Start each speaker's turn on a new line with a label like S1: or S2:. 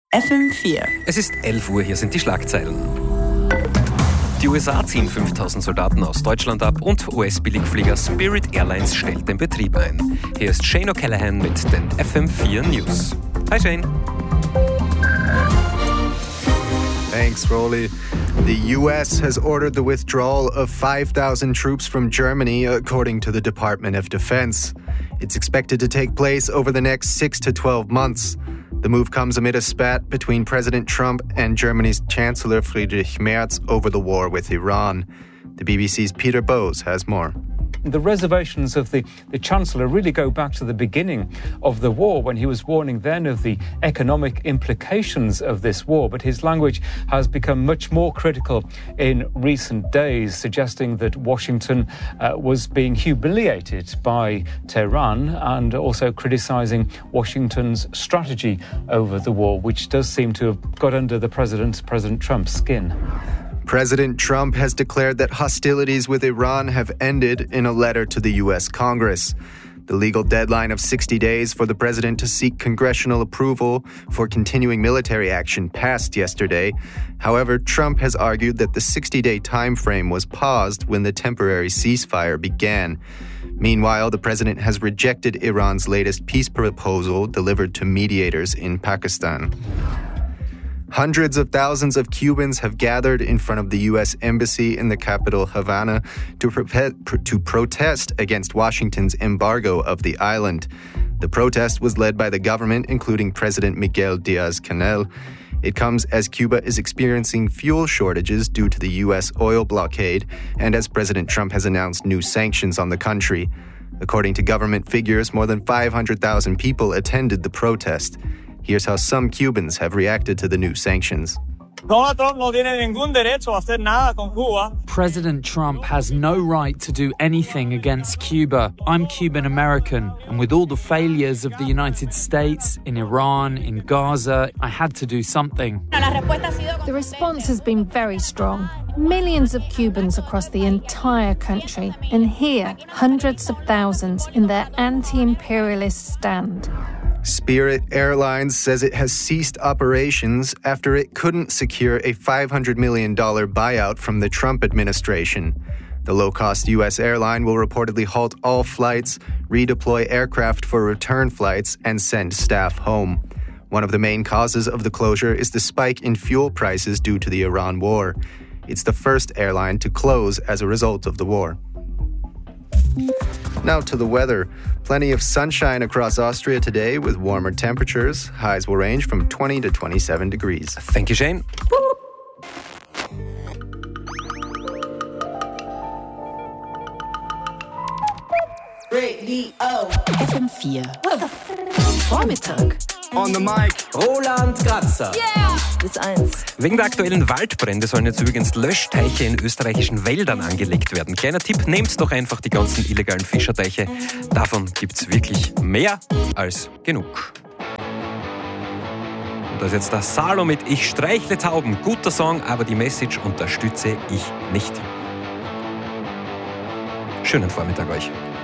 S1: FM4.
S2: Es ist 11 Uhr, hier sind die Schlagzeilen. Die USA ziehen 5000 Soldaten aus Deutschland ab und US-Billigflieger Spirit Airlines stellt den Betrieb ein. Hier ist Shane O'Callaghan mit den FM4 News. Hi Shane.
S3: Thanks, Rolly. The U.S. has ordered the withdrawal of 5,000 troops from Germany, according to the Department of Defense. It's expected to take place over the next 6 to 12 months. The move comes amid a spat between President Trump and Germany's Chancellor Friedrich Merz over the war with Iran. The BBC's Peter Bowes has more.
S4: The reservations of the Chancellor really go back to the beginning of the war, when he was warning then of the economic implications of this war. But his language has become much more critical in recent days, suggesting that Washington was being humiliated by Tehran, and also criticising Washington's strategy over the war, which does seem to have got under the President Trump's skin.
S3: President Trump has declared that hostilities with Iran have ended in a letter to the U.S. Congress. The legal deadline of 60 days for the president to seek congressional approval for continuing military action passed yesterday. However, Trump has argued that the 60-day time frame was paused when the temporary ceasefire began. Meanwhile, the president has rejected Iran's latest peace proposal delivered to mediators in Pakistan. Hundreds of thousands of Cubans have gathered in front of the U.S. Embassy in the capital, Havana, to protest against Washington's embargo of the island. The protest was led by the government, including President Miguel Diaz-Canel. It comes as Cuba is experiencing fuel shortages due to the U.S. oil blockade, and as President Trump has announced new sanctions on the country. According to government figures, more than 500,000 people attended the protest. Here's how some Cubans have reacted to the new sanctions.
S5: President Trump has no right to do anything against Cuba. I'm Cuban American, and with all the failures of the United States, in Iran, in Gaza, I had to do something.
S6: The response has been very strong. Millions of Cubans across the entire country, and here, hundreds of thousands in their anti-imperialist stand.
S3: Spirit Airlines says it has ceased operations after it couldn't secure a $500 million buyout from the Trump administration. The low-cost U.S. airline will reportedly halt all flights, redeploy aircraft for return flights, and send staff home. One of the main causes of the closure is the spike in fuel prices due to the Iran war. It's the first airline to close as a result of the war. Now to the weather. Plenty of sunshine across Austria today with warmer temperatures. Highs will range from 20 to 27 degrees.
S2: Thank you, Shane.
S1: Radio FM4. Vormittag.
S7: On the mic, Roland Kratzer.
S1: Yeah! Bis 1.
S2: Wegen der aktuellen Waldbrände sollen jetzt übrigens Löschteiche in österreichischen Wäldern angelegt werden. Kleiner Tipp, nehmt doch einfach die ganzen illegalen Fischerteiche. Davon gibt's wirklich mehr als genug. Und da ist jetzt der Salo mit Ich streichle Tauben. Guter Song, aber die Message unterstütze ich nicht. Schönen Vormittag euch.